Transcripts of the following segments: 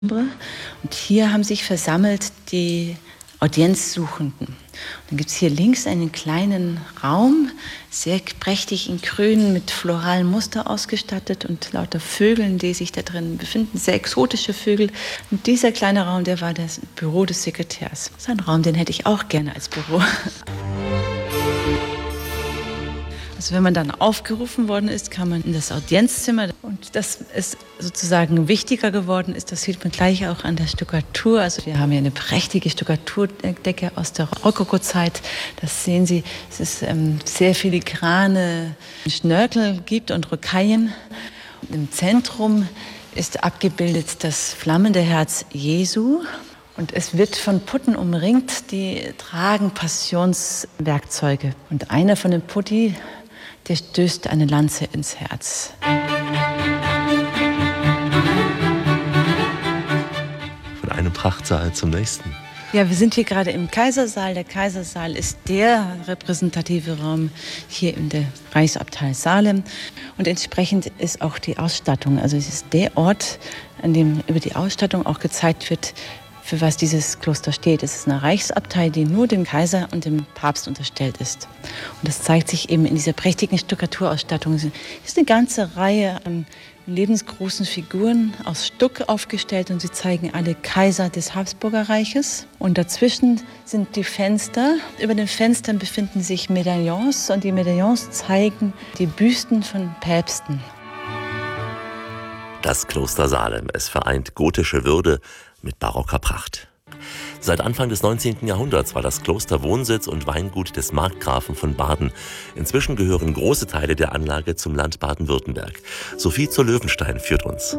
Und hier haben sich versammelt die Audienzsuchenden. Dann gibt es hier links einen kleinen Raum, sehr prächtig in Grün mit floralen Muster ausgestattet und lauter Vögeln, die sich da drin befinden, sehr exotische Vögel. Und dieser kleine Raum, der war das Büro des Sekretärs. Das ist ein Raum, den hätte ich auch gerne als Büro. Also wenn man dann aufgerufen worden ist, kam man in das Audienzzimmer. Und das ist sozusagen wichtiger geworden ist, das sieht man gleich auch an der Stuckatur. Also wir haben hier eine prächtige Stuckaturdecke aus der Rokoko-Zeit. Das sehen Sie, es ist sehr filigrane Schnörkel gibt und Rocaillen. Im Zentrum ist abgebildet das flammende Herz Jesu. Und es wird von Putten umringt, die tragen Passionswerkzeuge. Und einer von den Putti, der stößt eine Lanze ins Herz. Von einem Prachtsaal zum nächsten. Ja, wir sind hier gerade im Kaisersaal. Der Kaisersaal ist der repräsentative Raum hier in der Reichsabtei Salem. Und entsprechend ist auch die Ausstattung. Also es ist der Ort, an dem über die Ausstattung auch gezeigt wird, für was dieses Kloster steht. Es ist eine Reichsabtei, die nur dem Kaiser und dem Papst unterstellt ist. Und das zeigt sich eben in dieser prächtigen Stuckaturausstattung. Es ist eine ganze Reihe an lebensgroßen Figuren aus Stuck aufgestellt und sie zeigen alle Kaiser des Habsburgerreiches. Und dazwischen sind die Fenster. Über den Fenstern befinden sich Medaillons und die Medaillons zeigen die Büsten von Päpsten. Das Kloster Salem. Es vereint gotische Würde mit barocker Pracht. Seit Anfang des 19. Jahrhunderts war das Kloster Wohnsitz und Weingut des Markgrafen von Baden. Inzwischen gehören große Teile der Anlage zum Land Baden-Württemberg. Sophie zur Löwenstein führt uns.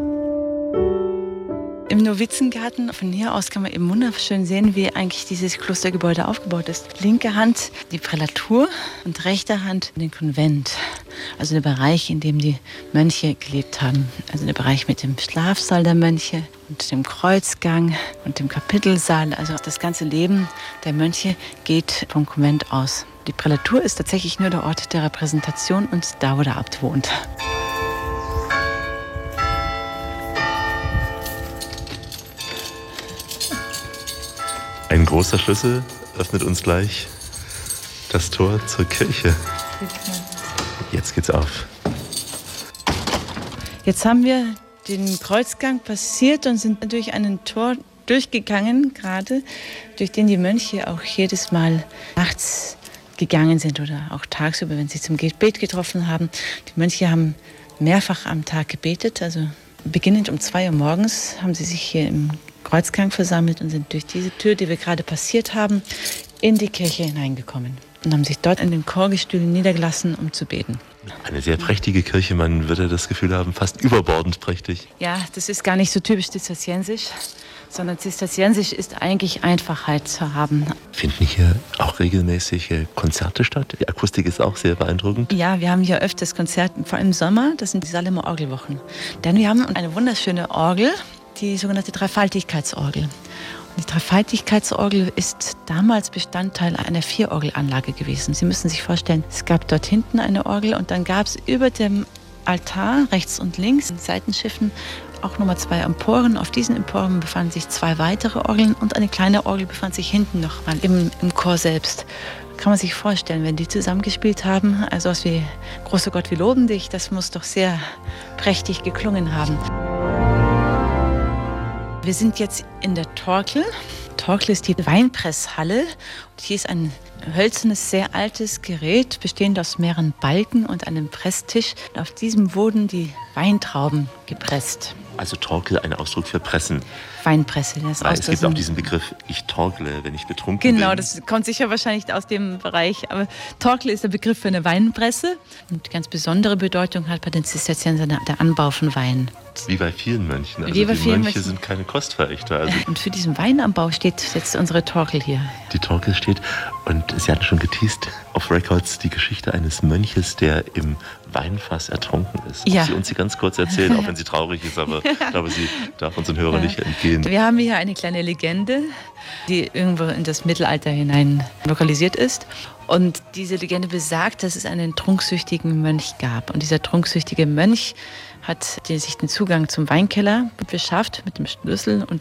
Im Novizengarten, von hier aus kann man eben wunderschön sehen, wie eigentlich dieses Klostergebäude aufgebaut ist. Linke Hand die Prälatur und rechte Hand den Konvent. Also der Bereich, in dem die Mönche gelebt haben. Also der Bereich mit dem Schlafsaal der Mönche und dem Kreuzgang und dem Kapitelsaal. Also das ganze Leben der Mönche geht vom Konvent aus. Die Prälatur ist tatsächlich nur der Ort der Repräsentation und da, wo der Abt wohnt. Ein großer Schlüssel öffnet uns gleich das Tor zur Kirche. Jetzt geht's auf. Jetzt haben wir den Kreuzgang passiert und sind durch einen Tor durchgegangen, gerade durch den die Mönche auch jedes Mal nachts gegangen sind oder auch tagsüber, wenn sie zum Gebet getroffen haben. Die Mönche haben mehrfach am Tag gebetet, also beginnend um 2 Uhr morgens haben sie sich hier im Kreuzgang versammelt und sind durch diese Tür, die wir gerade passiert haben, in die Kirche hineingekommen und haben sich dort in den Chorgestühlen niedergelassen, um zu beten. Eine sehr prächtige Kirche, man würde das Gefühl haben, fast überbordend prächtig. Ja, das ist gar nicht so typisch zisterziensisch, sondern zisterziensisch ist eigentlich Einfachheit zu haben. Finden hier auch regelmäßig Konzerte statt? Die Akustik ist auch sehr beeindruckend. Ja, wir haben hier öfters Konzerte, vor allem im Sommer, das sind die Salemer Orgelwochen. Denn wir haben eine wunderschöne Orgel, die sogenannte Dreifaltigkeitsorgel. Und die Dreifaltigkeitsorgel ist damals Bestandteil einer 4-Orgelanlage gewesen. Sie müssen sich vorstellen, es gab dort hinten eine Orgel und dann gab es über dem Altar rechts und links in Seitenschiffen auch nochmal 2 Emporen. Auf diesen Emporen befanden sich 2 weitere Orgeln und eine kleine Orgel befand sich hinten nochmal im Chor selbst. Kann man sich vorstellen, wenn die zusammengespielt haben, also was wie Großer Gott, wir loben dich, das muss doch sehr prächtig geklungen haben. Wir sind jetzt in der Torkel. Torkel ist die Weinpresshalle. Und hier ist ein hölzernes, sehr altes Gerät, bestehend aus mehreren Balken und einem Presstisch. Und auf diesem wurden die Weintrauben gepresst. Also Torkel, ein Ausdruck für Pressen. Weinpresse. Es gibt auch diesen Begriff, ich torkle, wenn ich betrunken bin. Genau, das kommt sicher wahrscheinlich aus dem Bereich. Aber Torkel ist der Begriff für eine Weinpresse. Und ganz besondere Bedeutung hat bei den Zisterziensern der Anbau von Wein. Wie bei vielen Mönchen. Also die Mönche Mönchen sind keine Kostverächter. Also und für diesen Weinanbau steht jetzt unsere Torkel hier. Die Torkel steht und Sie hatten schon geteased auf Records die Geschichte eines Mönches, der im Weinfass ertrunken ist. Ja. Sie uns sie ganz kurz erzählen, auch wenn sie traurig ist, aber ich glaube, sie darf unseren Hörern nicht entgehen. Wir haben hier eine kleine Legende, die irgendwo in das Mittelalter hinein lokalisiert ist. Und diese Legende besagt, dass es einen trunksüchtigen Mönch gab. Und dieser trunksüchtige Mönch hat sich den Zugang zum Weinkeller beschafft mit dem Schlüssel und